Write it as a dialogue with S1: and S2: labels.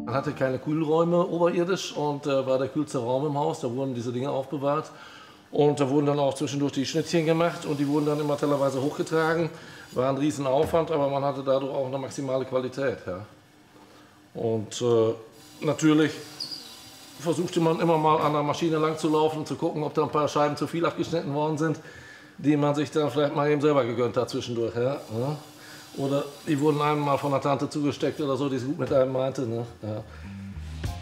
S1: Man hatte keine Kühlräume oberirdisch und war der kühlste Raum im Haus, da wurden diese Dinge aufbewahrt. Und da wurden dann auch zwischendurch die Schnittchen gemacht und die wurden dann immer tellerweise hochgetragen. War ein Riesenaufwand, aber man hatte dadurch auch eine maximale Qualität. Ja. Und natürlich versuchte man immer mal an der Maschine lang zu laufen und zu gucken, ob da ein paar Scheiben zu viel abgeschnitten worden sind, die man sich dann vielleicht mal eben selber gegönnt hat zwischendurch. Ja. Oder die wurden einem mal von der Tante zugesteckt oder so, die es gut mit einem meinte. Ne. Ja.